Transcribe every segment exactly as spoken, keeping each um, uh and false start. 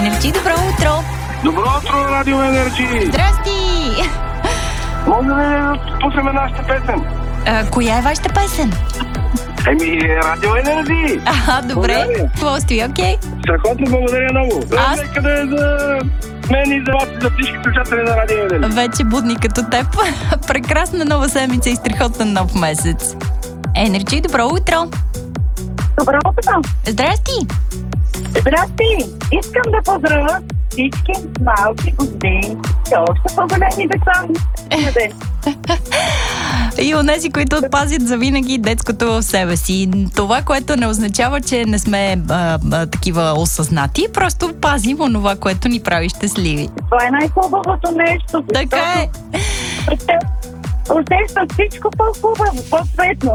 Енерджи, добро утро! Добро утро, Радио Енерджи! Здрасти! Може ли да пуснем нашата песен? А, коя е вашата песен? Еми, Радио Енерджи! Аха, добре. Удоволствие, окей. Страхотно, благодаря много. Аз- Нека да е за мен и за вас, и за всички слушатели на Радио Енерджи. Вече будни като теб. Прекрасна нова седмица и страхотен нов месец. Енерджи, добро утро! Добро утро! Здрасти! Здрасти! Искам да поздравя всички малки години и още по-големи деца. Къде? И онези, които пазят завинаги детското в себе си. Това, което не означава, че не сме а, а, такива осъзнати, просто пазим онова, което ни прави щастливи. Това е най-хубавото нещо. Така е. защото усещам всичко по-хубаво, по-светло.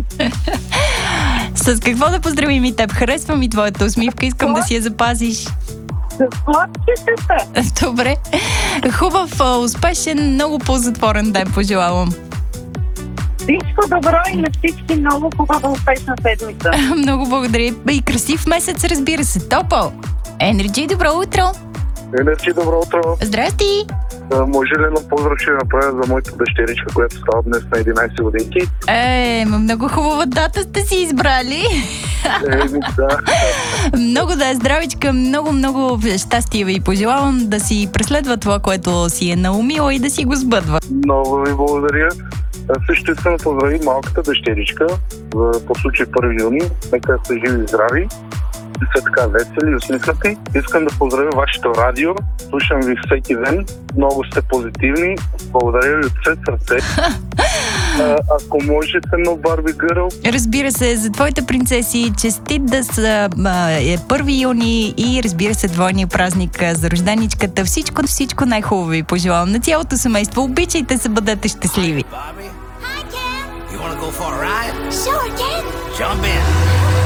С какво да поздравим и теб? Харесва ми твоята усмивка, искам да си я запазиш. С плочетата. Добре. Хубав, а, успешен, много ползотворен ден пожелавам. Всичко добро и на всички много хубава успешна седмица. Много благодаря. И красив месец, разбира се. Топъл. Енерджи, добро утро. Енерджи, добро утро. Здрасти. А, може ли едно поздрав ще направя за моята дъщеричка, която става днес на единайсет годинки? Е, ма много хубава дата сте си избрали. Еми, да. Много да е здравичка, много, много щастие ви пожелавам да си преследва това, което си е наумила и да си го сбъдва. Много ви благодаря. А, също искам да поздравим малката дъщеричка за, по случай първи юни. Нека са живи и здрави. И са така весели и усмихнати. Искам да поздравя вашето радио. Слушам ви всеки ден. Много сте позитивни. Благодаря ви от все сърце. А, ако може с едно Барби Гърл. Разбира се, за твоите принцеси, честит да са а, е първи юни и разбира се, двойния празник а, за рожденичката. Всичко, всичко най-хубаво ви пожелавам на цялото семейство. Обичайте се, бъдете щастливи. Bobby? Hi, Ken. You want to go for a ride? Sure, Ken. Jump in.